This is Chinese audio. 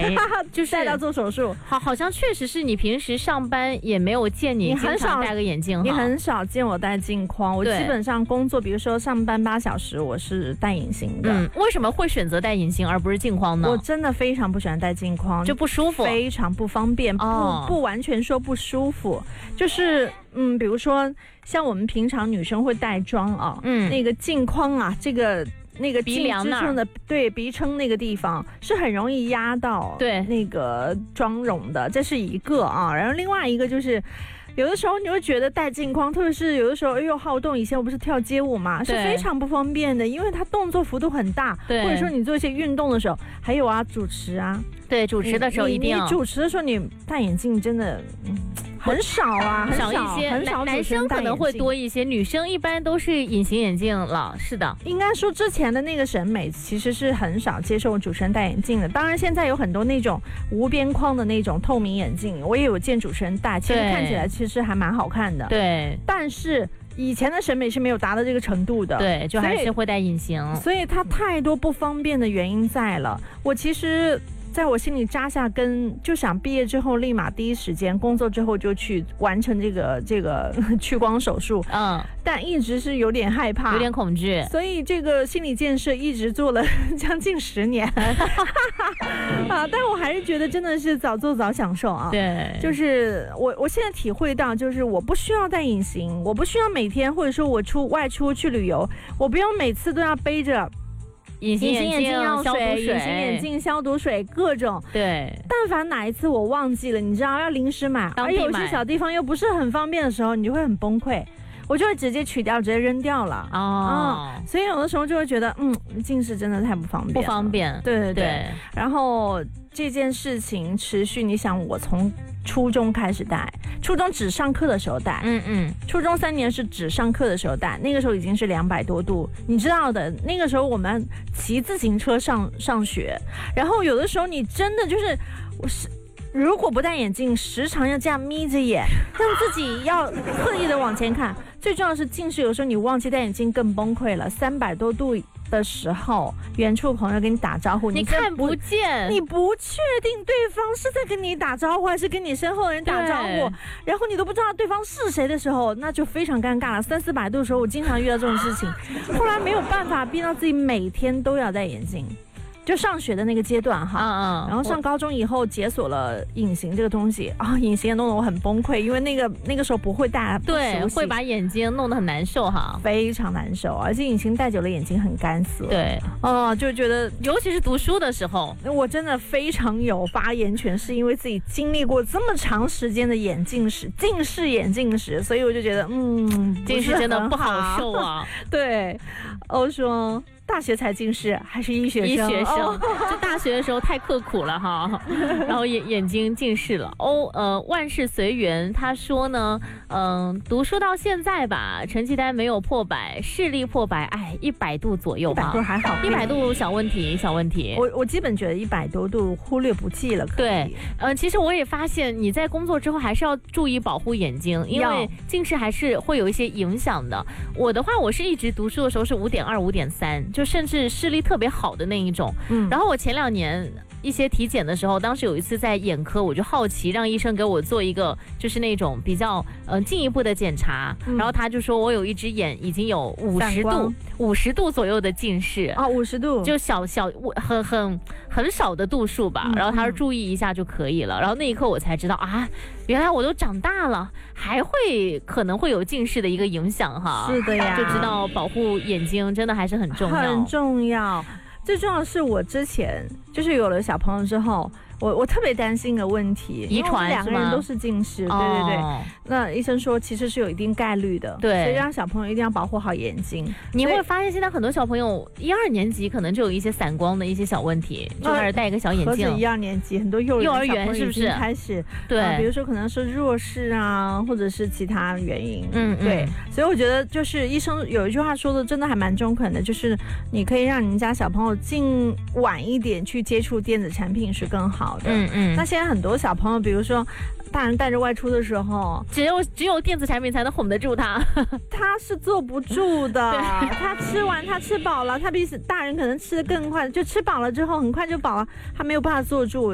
就是带到做手术。 好像确实是你平时上班也没有见你经常戴个眼镜， 你很少见我戴镜框。我基本上工作，比如说上班8小时，我是戴隐形的。 为什么会选择戴隐形而不是镜框呢？ 我真的非常不喜欢戴镜框， 就不舒服， 非常不方便。不完全说不舒服，就是比如说像我们平常女生会带妆啊，那个镜框啊，那个鼻梁那儿的，对，鼻撑那个地方是很容易压到对那个妆容的，这是一个啊。然后另外一个就是。有的时候你会觉得戴镜框，特别是有的时候又好动，以前我不是跳街舞嘛，是非常不方便的，因为它动作幅度很大，或者说你做一些运动的时候，还有啊主持啊， 对，主持的时候一定要， 你主持的时候你戴眼镜真的很少啊， 少一些， 很少男生可能会多一些，女生一般都是隐形眼镜了。是的， 应该说之前的那个审美其实是很少接受主持人戴眼镜的。当然现在有很多那种无边框的那种透明眼镜，我也有见主持人戴，其实看起来其实还蛮好看的。 对， 但是以前的审美是没有达到这个程度的， 对，就还是会戴隐形， 所以它太多不方便的原因在了。我其实在我心里扎下根，就想毕业之后立马第一时间工作之后就去完成这个去光手术，但一直是有点害怕， 有点恐惧， 所以这个心理建设一直做了将近10年啊，但我还是觉得真的是早做早享受啊。 对， 就是我现在体会到，就是我不需要戴隐形，我不需要每天或者说我外出去旅游，我不用每次都要背着隐形眼镜药水、 隐形眼镜消毒水各种。 对， 但凡哪一次我忘记了，你知道要临时买，而有些小地方又不是很方便的时候，你就会很崩溃。我就会直接取掉，直接扔掉了。所以有的时候就会觉得，近视真的太不方便了， 不方便。 对。然后这件事情持续，你想我从初中开始戴，初中只上课的时候戴，初中3年是只上课的时候戴，那个时候已经是200多度，你知道的，那个时候我们骑自行车上学，然后有的时候你真的就是如果不戴眼镜，时常要这样眯着眼，让自己要刻意的往前看。最重要的是近视，有时候你忘记戴眼镜更崩溃了。300多度的时候，远处朋友跟你打招呼， 你看不见， 你不确定对方是在跟你打招呼，还是跟你身后的人打招呼，然后你都不知道对方是谁的时候，那就非常尴尬了。300-400度的时候，我经常遇到这种事情，后来没有办法，逼到自己每天都要戴眼镜。就上学的那个阶段哈，然后上高中以后解锁了隐形这个东西啊，隐形也弄得我很崩溃，因为那个时候不会戴， 对，会把眼睛弄得很难受哈， 非常难受，而且隐形戴久了眼睛很干涩， 对， 就觉得尤其是读书的时候， 我真的非常有发言权，是因为自己经历过这么长时间的近视眼镜史，所以我就觉得近视真的不好受啊。 对，欧说。大学才近视还是医学生？ 就大学的时候太刻苦了哈，然后眼睛近视了。万事随缘，他说呢，读书到现在吧，成绩单没有破100，视力破100，100度左右吧， 100度还好 ，100度小问题。 我基本觉得100多度忽略不计了。 对，其实我也发现你在工作之后还是要注意保护眼睛，因为近视还是会有一些影响的。我的话，我是一直读书的时候是5.2、5.3。就甚至视力特别好的那一种，然后我前2年一些体检的时候，当时有一次在眼科，我就好奇让医生给我做一个就是那种比较进一步的检查，然后他就说我有一只眼已经有50度左右的近视 50度就小很少的度数吧，然后他说注意一下就可以了，然后那一刻我才知道啊，原来我都长大了，还可能会有近视的一个影响哈。 是的呀， 就知道保护眼睛真的还是很重要， 很重要。最重要的是我之前就是有了小朋友之后，我特别担心的问题， 遗传 2个人都是近视，对。那医生说其实是有一定概率的， 对， 所以让小朋友一定要保护好眼睛。 你会发现现在很多小朋友1、2年级可能就有一些散光的一些小问题，就开始戴一个小眼镜。 1、2年级很多幼儿园是不是开始？ 对， 比如说可能是弱视啊，或者是其他原因。对。所以我觉得就是医生有一句话说的真的还蛮中肯的，就是你可以让你们家小朋友尽晚一点去接触电子产品是更好的。那现在很多小朋友，比如说大人带着外出的时候， 只有电子产品才能哄得住他， 他是坐不住的。他吃饱了，他比大人可能吃得更快，就吃饱了之后很快就饱了，他没有办法坐住。